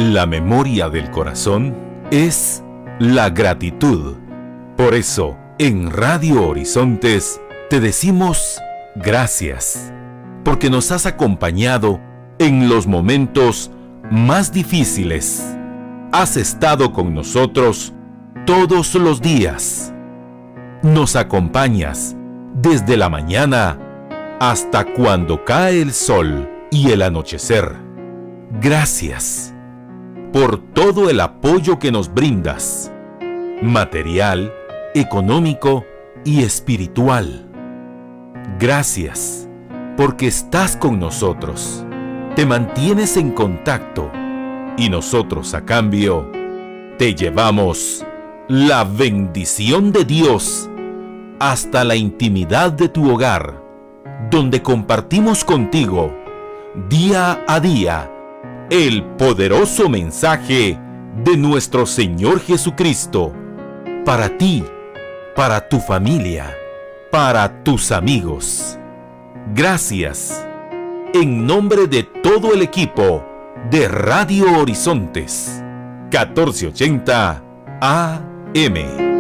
La memoria del corazón es la gratitud. Por eso, en Radio Horizontes te decimos gracias, porque nos has acompañado en los momentos más difíciles. Has estado con nosotros todos los días. Nos acompañas desde la mañana hasta cuando cae el sol y el anochecer. Gracias por todo el apoyo que nos brindas, material, económico y espiritual. Gracias porque estás con nosotros, te mantienes en contacto y nosotros a cambio te llevamos la bendición de Dios hasta la intimidad de tu hogar, donde compartimos contigo día a día el poderoso mensaje de nuestro Señor Jesucristo para ti, para tu familia, para tus amigos. Gracias. En nombre de todo el equipo de Radio Horizontes 1480 AM.